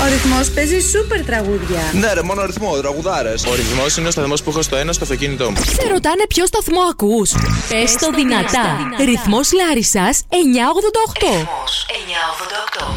Ρυθμός παίζει σούπερ τραγούδια. Ναι, ρε, μόνο ρυθμό, τραγουδάρες. Ο Ρυθμός είναι ο σταθμός που έχω στο ένα στο αυτοκίνητό μου. Σε ρωτάνε ποιο σταθμό ακούς? Πες το δυνατά. Ρυθμός Λάρισσας 988. Ρυθμός 988.